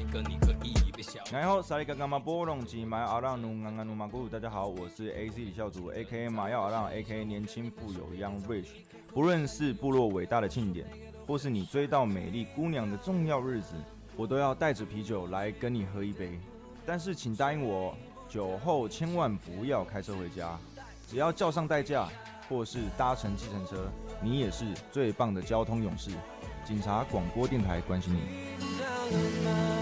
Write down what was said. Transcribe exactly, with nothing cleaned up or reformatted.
跟你喝一杯小。 然后萨利嘎嘎马波隆吉马阿让努安安努马古，大家好，我是 A C 李孝祖 ，A K A 马耀阿让 ，A K A 年轻富有 Young Rich。不论是部落伟大的庆典，或是你追到美丽姑娘的重要日子，我都要带着啤酒来跟你喝一杯。但是请答应我，酒后千万不要开车回家，只要叫上代驾，或是搭乘计程车，你也是最棒的交通勇士。警察广播电台关心你。